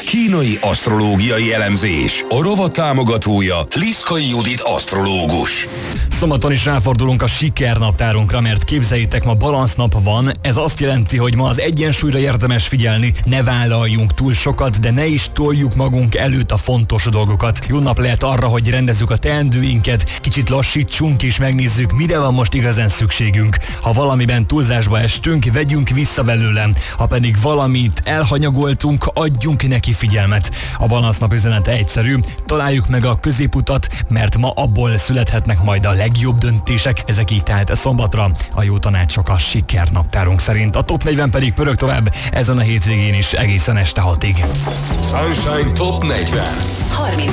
kínai asztrológiai elemzés. A rovat támogatója Liszkai Judit asztrológus. Szombaton is ráfordulunk a sikernaptárunkra, mert képzeljétek, ma balancnap van. Ez azt jelenti, hogy ma az egyensúlyra érdemes figyelni, ne vállaljunk túl sokat, de ne is toljuk magunk előtt a fontos dolgokat. Jó nap lehet arra, hogy rendezzük a teendőinket, kicsit lassítsunk és megnézzük, mire van most igazán szükségünk. Ha valamiben túlzásba estünk, vegyünk vissza belőle. Ha pedig valamit elhanyagoltunk, adjunk neki figyelmet. A balancnap üzenete egyszerű, találjuk meg a középutat, mert ma abból születhetnek majd a legjobb döntések, ezek így tehát szombatra a jó tanácsok a sikernaptárunk szerint. A Top 40 pedig pörög tovább ezen a hétvégén is egészen este 6-ig. Sunshine Top 40. 30